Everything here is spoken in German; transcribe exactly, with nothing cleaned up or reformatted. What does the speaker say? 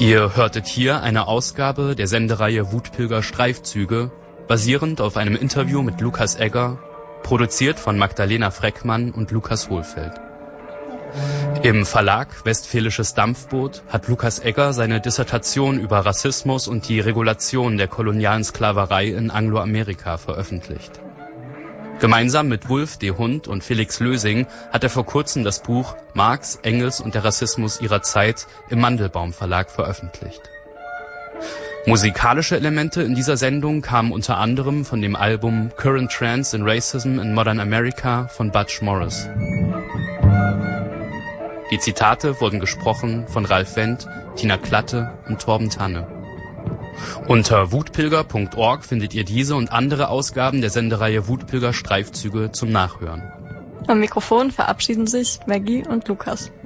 Ihr hörtet hier eine Ausgabe der Sendereihe Wutpilger Streifzüge, basierend auf einem Interview mit Lukas Egger, produziert von Magdalena Freckmann und Lukas Hohlfeld. Im Verlag Westfälisches Dampfboot hat Lukas Egger seine Dissertation über Rassismus und die Regulation der kolonialen Sklaverei in Angloamerika veröffentlicht. Gemeinsam mit Wulf de Hund und Felix Lösing hat er vor kurzem das Buch Marx, Engels und der Rassismus ihrer Zeit im Mandelbaum Verlag veröffentlicht. Musikalische Elemente in dieser Sendung kamen unter anderem von dem Album Current Trends in Racism in Modern America von Butch Morris. Die Zitate wurden gesprochen von Ralf Wendt, Tina Klatte und Torben Tanne. Unter wutpilger punkt org findet ihr diese und andere Ausgaben der Sendereihe Wutpilger Streifzüge zum Nachhören. Am Mikrofon verabschieden sich Maggie und Lukas.